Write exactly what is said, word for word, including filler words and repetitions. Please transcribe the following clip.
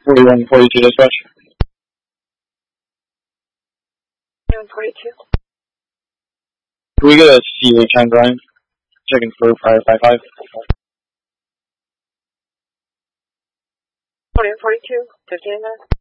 forty-one forty-two dispatch. forty-one forty-two. Can we get a C H on Brian? Checking for prior five five. forty-one forty-two, fifteen nine.